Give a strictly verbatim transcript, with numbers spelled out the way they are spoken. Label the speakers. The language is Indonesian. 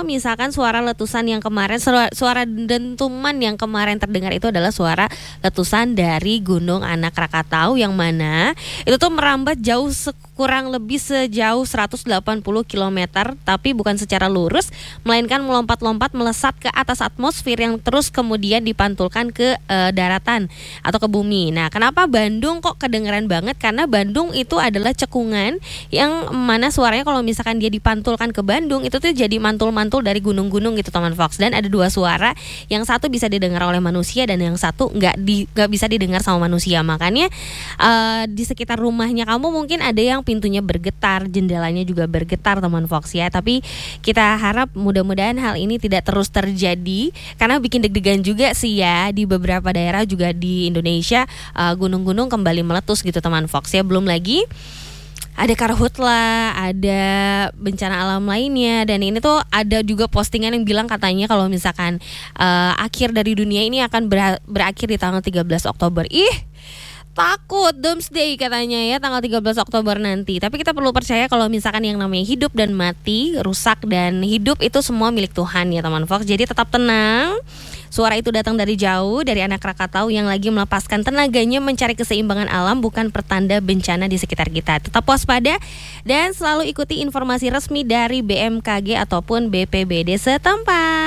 Speaker 1: kalau misalkan suara letusan yang kemarin, suara, suara dentuman yang kemarin terdengar itu adalah suara letusan dari Gunung Anak Rakatau, yang mana itu tuh merambat jauh kurang lebih sejauh seratus delapan puluh kilometer, tapi bukan secara lurus, melainkan melompat-lompat melesat ke atas atmosfer yang terus kemudian dipantulkan ke e, daratan atau ke bumi. Nah, kenapa Bandung kok kedengeran banget? Karena Bandung itu adalah cekungan yang mana suaranya kalau misalkan dia dipantulkan ke Bandung itu tuh jadi mantul-mantul dari gunung-gunung gitu teman Fox. Dan ada dua suara, yang satu bisa didengar oleh manusia dan yang satu nggak di nggak bisa didengar sama manusia. Makanya uh, di sekitar rumahnya kamu mungkin ada yang pintunya bergetar, jendelanya juga bergetar teman Fox ya. Tapi kita harap mudah-mudahan hal ini tidak terus terjadi, karena bikin deg-degan juga sih ya. Di beberapa daerah juga di Indonesia uh, gunung-gunung kembali meletus gitu teman Fox ya. Belum lagi ada karhutla, ada bencana alam lainnya. Dan ini tuh ada juga postingan yang bilang katanya kalau misalkan uh, akhir dari dunia ini akan ber- berakhir di tanggal tiga belas Oktober. Ih, takut doomsday katanya ya tanggal tiga belas Oktober nanti. Tapi kita perlu percaya kalau misalkan yang namanya hidup dan mati, rusak dan hidup itu semua milik Tuhan ya teman Fox. Jadi tetap tenang. Suara itu datang dari jauh, dari Anak Rakatau yang lagi melepaskan tenaganya mencari keseimbangan alam, bukan pertanda bencana di sekitar kita. Tetap waspada dan selalu ikuti informasi resmi dari B M K G ataupun B P B D setempat.